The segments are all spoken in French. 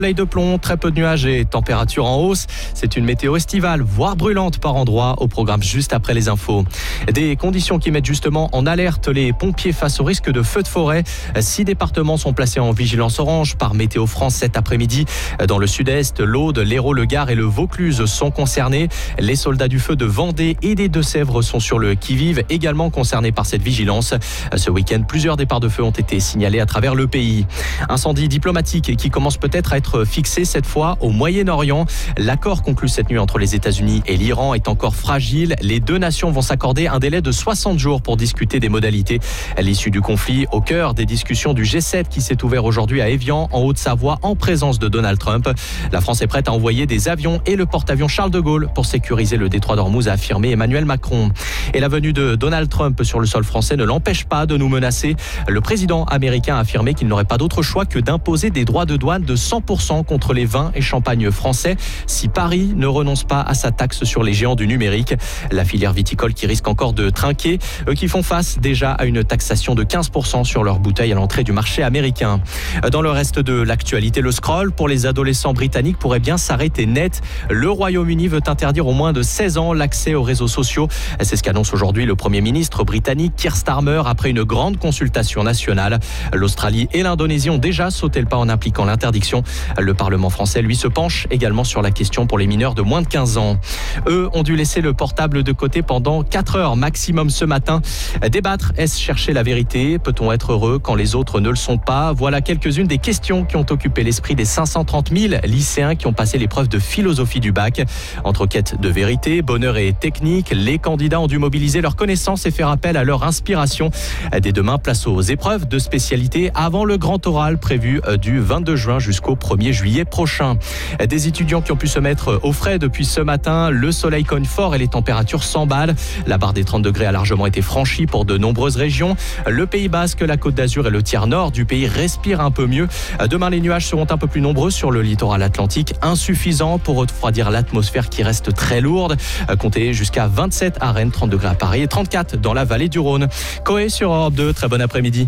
Soleil de plomb, très peu de nuages et température en hausse. C'est une météo estivale, voire brûlante par endroits, au programme juste après les infos. Des conditions qui mettent justement en alerte les pompiers face au risque de feux de forêt. 6 départements sont placés en vigilance orange par Météo France cet après-midi. Dans le sud-est, l'Aude, l'Hérault, le Gard et le Vaucluse sont concernés. Les soldats du feu de Vendée et des Deux-Sèvres sont sur le qui-vive, également concernés par cette vigilance. Ce week-end, plusieurs départs de feu ont été signalés à travers le pays. Incendie diplomatique qui commence peut-être à être fixé cette fois au Moyen-Orient. L'accord conclu cette nuit entre les États-Unis et l'Iran est encore fragile. Les deux nations vont s'accorder un délai de 60 jours pour discuter des modalités à l'issue du conflit, au cœur des discussions du G7 qui s'est ouvert aujourd'hui à Évian, en Haute-Savoie, en présence de Donald Trump. La France est prête à envoyer des avions et le porte-avions Charles de Gaulle pour sécuriser le détroit d'Ormuz, a affirmé Emmanuel Macron. Et la venue de Donald Trump sur le sol français ne l'empêche pas de nous menacer. Le président américain a affirmé qu'il n'aurait pas d'autre choix que d'imposer des droits de douane de 100% contre les vins et champagnes français si Paris ne renonce pas à sa taxe sur les géants du numérique. La filière viticole qui risque encore de trinquer, eux qui font face déjà à une taxation de 15% sur leurs bouteilles à l'entrée du marché américain. Dans le reste de l'actualité, le scroll pour les adolescents britanniques pourrait bien s'arrêter net. Le Royaume-Uni veut interdire aux moins de 16 ans l'accès aux réseaux sociaux. C'est ce qu'annonce aujourd'hui le Premier ministre britannique Keir Starmer après une grande consultation nationale. L'Australie et l'Indonésie ont déjà sauté le pas en impliquant l'interdiction. Le Parlement français, lui, se penche également sur la question pour les mineurs de moins de 15 ans. Eux ont dû laisser le portable de côté pendant 4 heures maximum ce matin. Débattre, est-ce chercher la vérité ? Peut-on être heureux quand les autres ne le sont pas ? Voilà quelques-unes des questions qui ont occupé l'esprit des 530 000 lycéens qui ont passé l'épreuve de philosophie du bac. Entre quête de vérité, bonheur et technique, les candidats ont dû mobiliser leurs connaissances et faire appel à leur inspiration. Dès demain, place aux épreuves de spécialité avant le grand oral prévu du 22 juin jusqu'au 1er juillet prochain. Des étudiants qui ont pu se mettre au frais depuis ce matin. Le soleil cogne fort et les températures s'emballent. La barre des 30 degrés a largement été franchie pour de nombreuses régions. Le Pays Basque, la Côte d'Azur et le tiers nord du pays respirent un peu mieux. Demain, les nuages seront un peu plus nombreux sur le littoral atlantique, insuffisants pour refroidir l'atmosphère qui reste très lourde. Comptez jusqu'à 27 à Rennes, 30 degrés à Paris et 34 dans la vallée du Rhône. Coé sur Europe 2, très bon après-midi.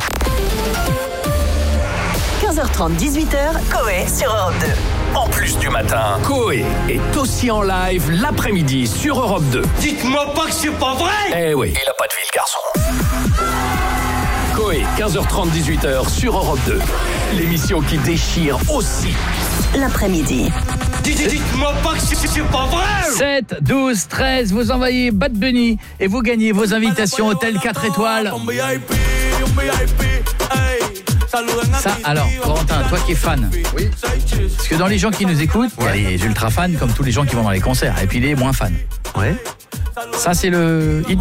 15h30, 18h, Coé sur Europe 2. En plus du matin, Coé est aussi en live l'après-midi sur Europe 2. Dites-moi pas que c'est pas vrai! Eh oui, il a pas de vie le garçon. Coé, 15h30, 18h sur Europe 2. L'émission qui déchire aussi l'après-midi. Dites-moi pas que c'est pas vrai! 7, 12, 13, vous envoyez Bad Bunny et vous gagnez vos invitations hôtel 4 étoiles. Ça, alors, Corentin, toi qui es fan. Oui. Parce que dans les gens qui nous écoutent, il y a les ultra fans comme tous les gens qui vont dans les concerts. Et puis les moins fans. Ouais. Ça, c'est le hit